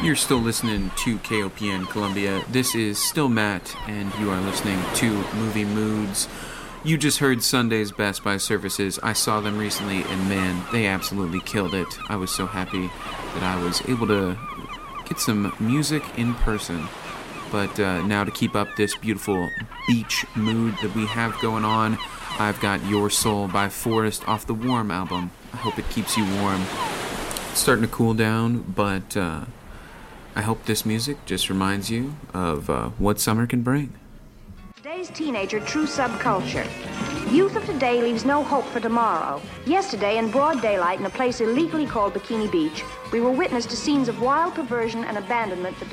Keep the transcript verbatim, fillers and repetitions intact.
You're still listening to K O P N Columbia. This is still Matt, and you are listening to Movie Moods. You just heard Sunday's Best by Surfaces. I saw them recently, and man, they absolutely killed it. I was so happy that I was able to get some music in person. But uh, now to keep up this beautiful beach mood that we have going on, I've got Your Soul by Forest off the Warm album. I hope it keeps you warm. It's starting to cool down, but uh, I hope this music just reminds you of uh, what summer can bring. Today's teenager, true subculture. Youth of today leaves no hope for tomorrow. Yesterday, in broad daylight in a place illegally called Bikini Beach, we were witness to scenes of wild perversion and abandonment that